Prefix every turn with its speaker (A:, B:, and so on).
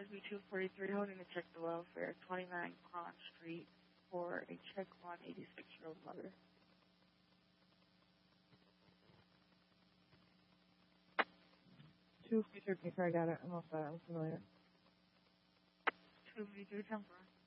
A: SB 243 holding to check the welfare, 29 Pond Street, for a check on 86-year-old mother.
B: 243, I got it. I'm all set. I'm familiar.
A: 243, 10-4.